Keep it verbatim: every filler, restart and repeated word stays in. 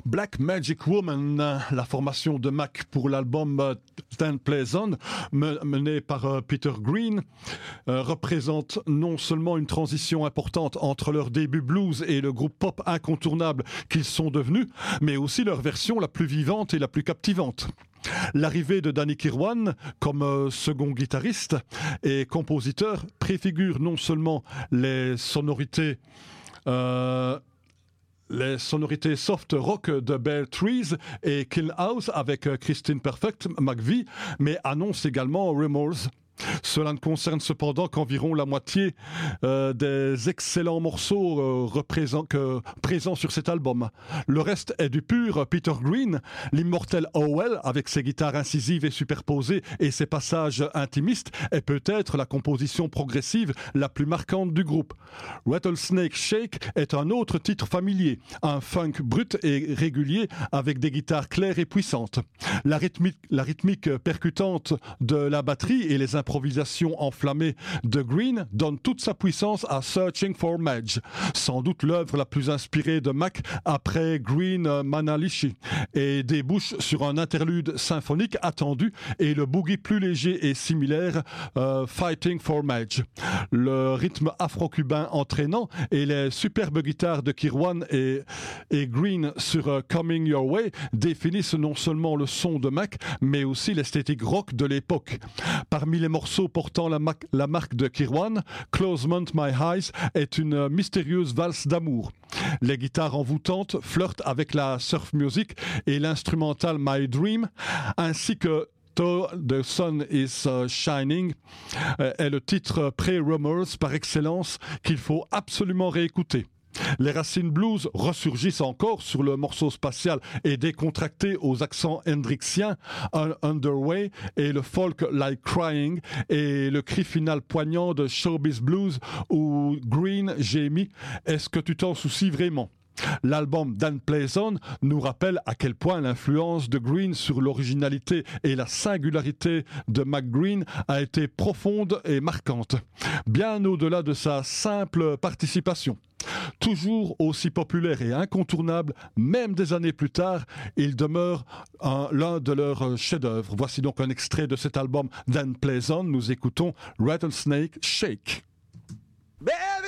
Black Magic Woman, la formation de Mac pour l'album Dan Pleasant, mené par Peter Green, euh, représente non seulement une transition importante entre leur début blues et le groupe pop incontournable qu'ils sont devenus, mais aussi leur version la plus vivante et la plus captivante. L'arrivée de Danny Kirwan comme euh, second guitariste et compositeur préfigure non seulement les sonorités euh, les sonorités soft rock de Bare Trees et Kill House avec euh, Christine Perfect McVie, mais annonce également Remorse. Cela ne concerne cependant qu'environ la moitié euh, des excellents morceaux euh, représent, que, présents sur cet album. Le reste est du pur Peter Green, l'immortel Howell avec ses guitares incisives et superposées et ses passages intimistes est peut-être la composition progressive la plus marquante du groupe. Rattlesnake Shake est un autre titre familier, un funk brut et régulier avec des guitares claires et puissantes. La rythmique, la rythmique percutante de la batterie et les improvisations enflammées de Green donnent toute sa puissance à Searching for Madge, sans doute l'œuvre la plus inspirée de Mac après Green euh, Manalishi, et débouche sur un interlude symphonique attendu et le boogie plus léger et similaire euh, Fighting for Madge. Le rythme afro-cubain entraînant et les superbes guitares de Kirwan et, et Green sur euh, Coming Your Way définissent non seulement le son de Mac, mais aussi l'esthétique rock de l'époque. Parmi les morceaux portant la, ma- la marque de Kirwan, Closement My Eyes est une mystérieuse valse d'amour. Les guitares envoûtantes flirtent avec la surf music et l'instrumental My Dream, ainsi que Though the Sun is uh, Shining euh, est le titre pré-Rumors par excellence qu'il faut absolument réécouter. Les racines blues ressurgissent encore sur le morceau spatial et décontracté aux accents hendrixiens, un Underway et le folk Like Crying et le cri final poignant de Showbiz Blues où Green j'ai mis « Est-ce que tu t'en soucies vraiment ?» L'album Dan Pleasant nous rappelle à quel point l'influence de Green sur l'originalité et la singularité de McGreen a été profonde et marquante, bien au-delà de sa simple participation. Toujours aussi populaire et incontournable, même des années plus tard, il demeure un, l'un de leurs chefs-d'œuvre. Voici donc un extrait de cet album Dan Pleasant. Nous écoutons Rattlesnake Shake. Baby!